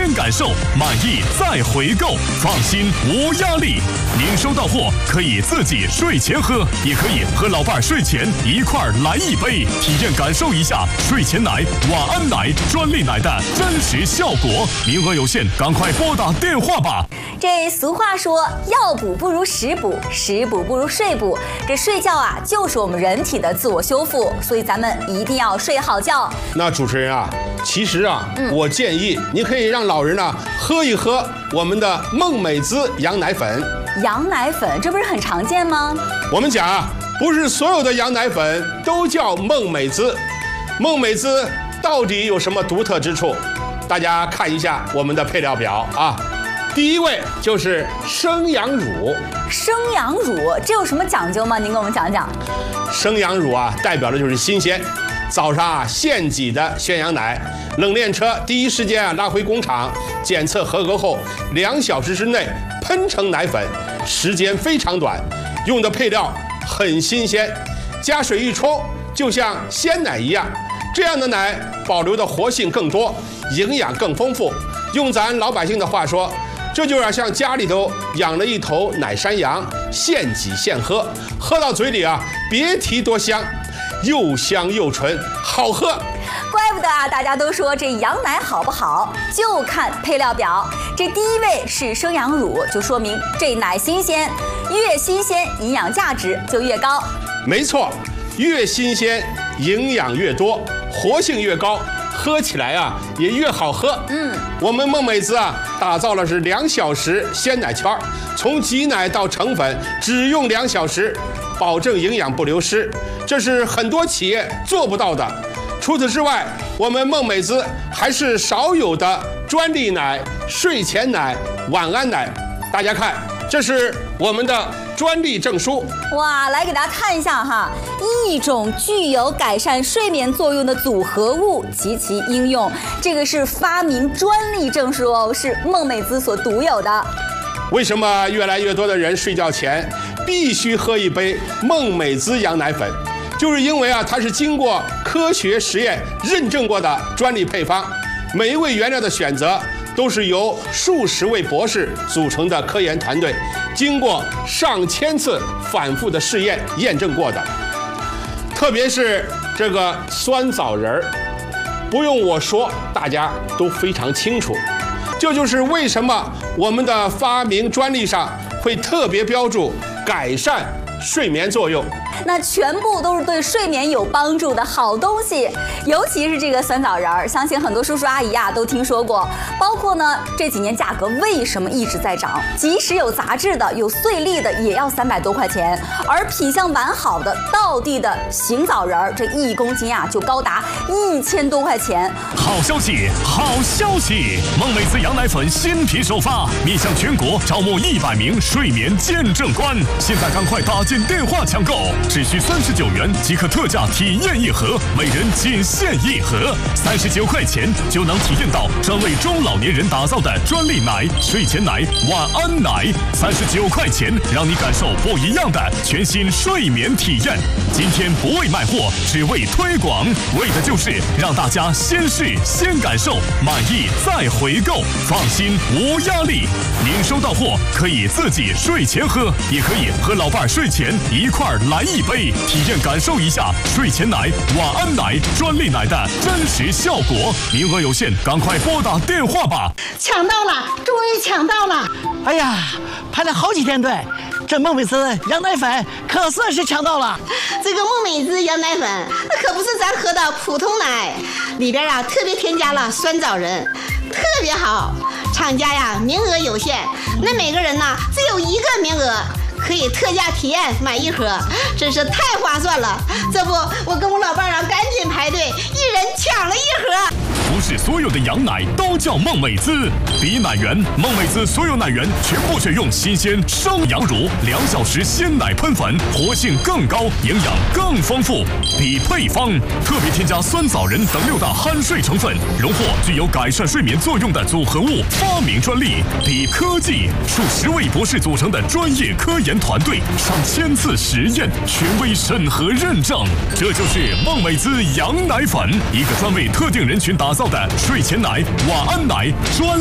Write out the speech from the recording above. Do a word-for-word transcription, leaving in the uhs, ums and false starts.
先感受，满意再回购，放心无压力。零收到货可以自己睡前喝，也可以和老伴儿睡前一块儿来一杯，体验感受一下睡前奶、晚安奶、专利奶的真实效果。名额有限，赶快拨打电话吧。 这俗话说，药补不如食补，食补不如睡补。这睡觉啊，就是我们人体的自我修复，所以咱们一定要睡好觉。 那主持人啊，其实啊，嗯、我建议你可以让老人呢喝一喝我们的孟美滋羊奶粉。 羊奶粉，这不是很常见吗？ 我们讲啊，不是所有的羊奶粉都叫孟美滋。孟美滋到底有什么独特之处？大家看一下我们的配料表啊。第一位就是生羊乳。 生羊乳这有什么讲究吗？您给我们讲讲。 生羊乳啊，代表的就是新鲜。早上啊，现挤的鲜羊奶，冷链车第一时间啊拉回工厂检测合格后，两小时之内喷成奶粉，时间非常短，用的配料很新鲜，加水一冲就像鲜奶一样。这样的奶保留的活性更多，营养更丰富。用咱老百姓的话说，这就要像家里头养了一头奶山羊，现挤现喝，喝到嘴里啊，别提多香，又香又纯，好喝。 怪不得啊，大家都说这羊奶好不好，就看配料表。这第一位是生羊乳，就说明这奶新鲜，越新鲜营养价值就越高。 没错，越新鲜营养越多，活性越高。喝起来啊也越好喝。嗯，我们孟美滋啊打造了是两小时鲜奶圈，从挤奶到成粉只用两小时，保证营养不流失，这是很多企业做不到的。除此之外，我们孟美滋还是少有的专利奶、睡前奶、晚安奶。大家看，这是我们的专利证书。 哇，来给大家看一下哈，一种具有改善睡眠作用的组合物及其应用，这个是发明专利证书哦，是孟美滋所独有的。 为什么越来越多的人睡觉前必须喝一杯孟美滋羊奶粉？就是因为啊，它是经过科学实验认证过的专利配方，每一位原料的选择都是由数十位博士组成的科研团队，经过上千次反复的试验验证过的。特别是这个酸枣仁儿，不用我说，大家都非常清楚。这就是为什么我们的发明专利上会特别标注改善睡眠作用。 那全部都是对睡眠有帮助的好东西，尤其是这个酸枣仁儿，相信很多叔叔阿姨啊都听说过。包括呢这几年价格为什么一直在涨？即使有杂质的、有碎粒的，也要三百多块钱，而品相完好的道地的行枣仁儿，这一公斤啊就高达一千多块钱。 好消息，好消息！孟美滋羊奶粉新品首发，面向全国招募一百名睡眠见证官，现在赶快打进电话抢购。只需三十九元即可特价体验一盒，每人仅限一盒，三十九块钱就能体验到专为中老年人打造的专利奶、睡前奶、晚安奶，三十九块钱让你感受不一样的全新睡眠体验。今天不为卖货，只为推广，为的就是让大家先试先感受，满意再回购，放心无压力。零收到货可以自己睡前喝，也可以和老伴儿睡前一块儿来一杯，体验感受一下睡前奶、晚安奶、专利奶的真实效果。名额有限，赶快拨打电话吧！ 抢到了，终于抢到了！ 哎呀，排了好几天队，这孟美滋羊奶粉可算是抢到了。 这个孟美滋羊奶粉，那可不是咱喝的普通奶，里边啊特别添加了酸枣仁，特别好。厂家呀名额有限，那每个人呢只有一个名额。可以特价体验买一盒，真是太划算了。这不，我跟我老伴儿啊赶紧排队，一人抢了一盒。 不是所有的羊奶都叫孟美滋，比奶源，孟美滋所有奶源全部选用新鲜生羊乳，两小时鲜奶喷粉，活性更高，营养更丰富。比配方，特别添加酸枣仁等六大酣睡成分，荣获具有改善睡眠作用的组合物发明专利。比科技，数十位博士组成的专业科研团队，上千次实验，权威审核认证。这就是孟美滋羊奶粉，一个专为特定人群打造的睡前奶、晚安奶专